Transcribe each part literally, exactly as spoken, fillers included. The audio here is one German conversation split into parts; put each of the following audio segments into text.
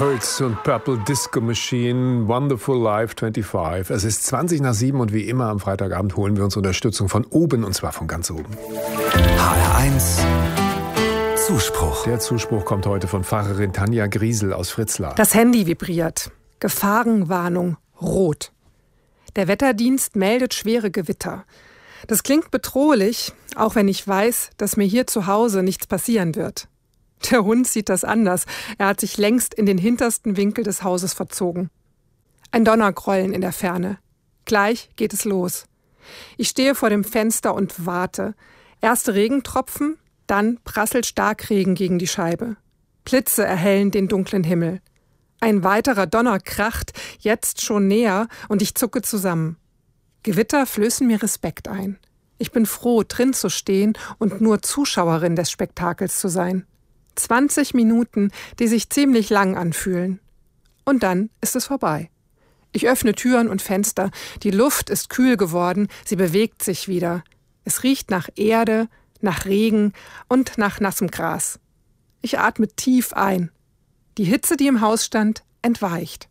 Hurts und Purple Disco Machine, Wonderful Life fünfundzwanzig. Es ist zwanzig nach sieben und wie immer am Freitagabend holen wir uns Unterstützung von oben, und zwar von ganz oben. H R eins Zuspruch. Der Zuspruch kommt heute von Pfarrerin Tanja Griesel aus Fritzlar. Das Handy vibriert. Gefahrenwarnung rot. Der Wetterdienst meldet schwere Gewitter. Das klingt bedrohlich, auch wenn ich weiß, dass mir hier zu Hause nichts passieren wird. Der Hund sieht das anders. Er hat sich längst in den hintersten Winkel des Hauses verzogen. Ein Donnergrollen in der Ferne. Gleich geht es los. Ich stehe vor dem Fenster und warte. Erste Regentropfen, dann prasselt Starkregen gegen die Scheibe. Blitze erhellen den dunklen Himmel. Ein weiterer Donner kracht, jetzt schon näher, und ich zucke zusammen. Gewitter flößen mir Respekt ein. Ich bin froh, drin zu stehen und nur Zuschauerin des Spektakels zu sein. zwanzig Minuten, die sich ziemlich lang anfühlen. Und dann ist es vorbei. Ich öffne Türen und Fenster. Die Luft ist kühl geworden, sie bewegt sich wieder. Es riecht nach Erde, nach Regen und nach nassem Gras. Ich atme tief ein. Die Hitze, die im Haus stand, entweicht.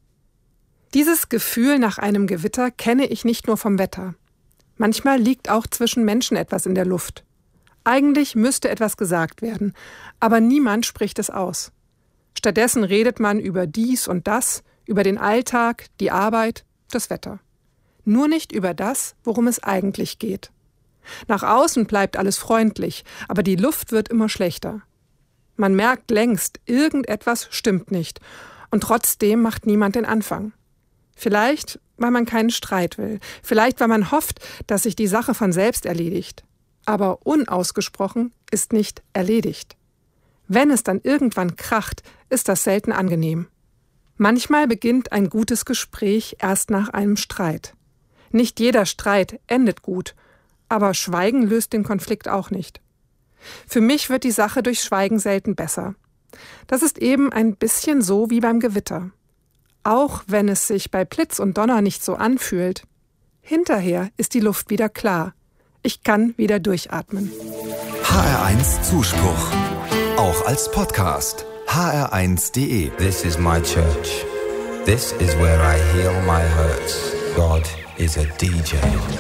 Dieses Gefühl nach einem Gewitter kenne ich nicht nur vom Wetter. Manchmal liegt auch zwischen Menschen etwas in der Luft. Eigentlich müsste etwas gesagt werden, aber niemand spricht es aus. Stattdessen redet man über dies und das, über den Alltag, die Arbeit, das Wetter. Nur nicht über das, worum es eigentlich geht. Nach außen bleibt alles freundlich, aber die Luft wird immer schlechter. Man merkt längst, irgendetwas stimmt nicht, und trotzdem macht niemand den Anfang. Vielleicht, weil man keinen Streit will, vielleicht, weil man hofft, dass sich die Sache von selbst erledigt. Aber unausgesprochen ist nicht erledigt. Wenn es dann irgendwann kracht, ist das selten angenehm. Manchmal beginnt ein gutes Gespräch erst nach einem Streit. Nicht jeder Streit endet gut, aber Schweigen löst den Konflikt auch nicht. Für mich wird die Sache durch Schweigen selten besser. Das ist eben ein bisschen so wie beim Gewitter. Auch wenn es sich bei Blitz und Donner nicht so anfühlt, hinterher ist die Luft wieder klar. Ich kann wieder durchatmen. H R eins Zuspruch. Auch als Podcast. H R eins punkt de. This is my church. This is where I heal my hurts. God is a D J.